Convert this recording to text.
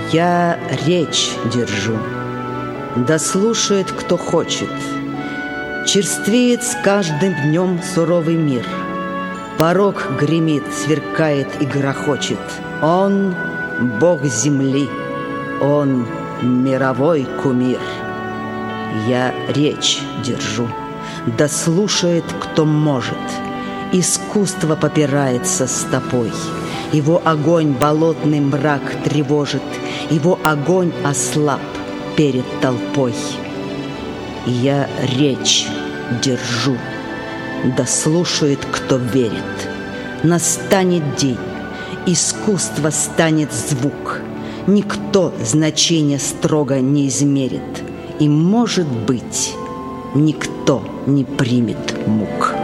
Я речь держу, да слушает, кто хочет. Черствеет с каждым днем суровый мир. Порог гремит, сверкает и грохочет. Он — Бог земли, Он — мировой кумир. Я речь держу, да слушает, кто может. Искусство попирается стопой. Его огонь болотный мрак тревожит, его огонь ослаб перед толпой. Я речь держу, да слушает, кто верит. Настанет день, искусство станет звук. Никто значения строго не измерит, и, может быть, никто не примет мук.